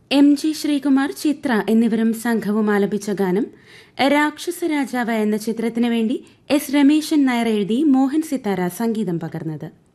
MG Sreekumar, ചിത്ര എന്നിവരും സംഘവും ആലപിച്ച ഗാനം രാക്ഷസ രാജാവ് എന്ന ചിത്രത്തിനു വേണ്ടി S രമേശൻ നായർ എഴുതി മോഹൻ സിത്താര സംഗീതം പകർന്നത്.